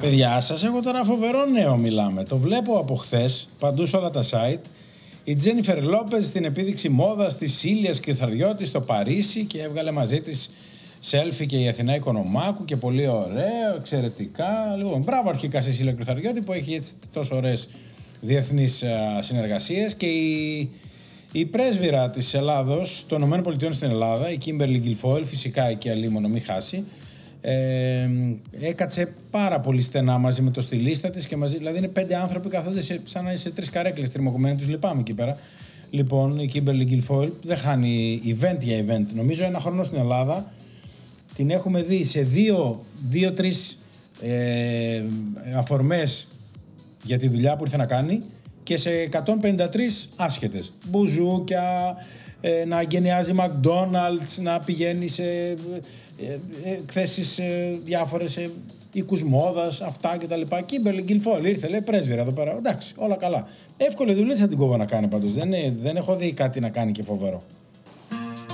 Παιδιά, σας έχω τώρα φοβερό νέο, μιλάμε. Το βλέπω από χθες, παντού σε όλα τα site. Η Τζένιφερ Λόπεζ στην επίδειξη μόδας της Ήλιας Κρυθαριώτη στο Παρίσι και έβγαλε μαζί της selfie και η Αθηνά Οικονομάκου και πολύ ωραίο, εξαιρετικά. Λοιπόν, μπράβο αρχικά σε Ήλια Κρυθαριώτη που έχει έτσι τόσο ωραίες διεθνείς συνεργασίες και η πρέσβυρα της Ελλάδος, των ΗΠΑ στην Ελλάδα, η Κίμπερλι Γκιλφόιλ, φυσικά εκεί αλίμονο μη χάσει, έκατσε πάρα πολύ στενά μαζί με το στυλίστα της και μαζί, δηλαδή είναι 5 άνθρωποι καθόνται σαν να είναι σε 3 καρέκλες τριμωγμένοι, τους λυπάμαι εκεί πέρα. Λοιπόν, η Κίμπερλι Γκιλφόιλ δεν χάνει event για event. Νομίζω ένα χρόνο στην Ελλάδα την έχουμε δει σε 2-3 αφορμές για τη δουλειά που ήρθε να κάνει και σε 153 άσχετες. Μπουζούκια, να εγκαινιάζει McDonald's, να πηγαίνει σε εκθέσεις διάφορες οίκους μόδας, αυτά κτλ. Κίμπερλι Γκιλφόιλ ήρθε, λέει πρέσβυρα εδώ πέρα. Εντάξει, όλα καλά. Εύκολη δουλειά θα την κόβω να κάνει πάντως. Δεν έχω δει κάτι να κάνει και φοβερό.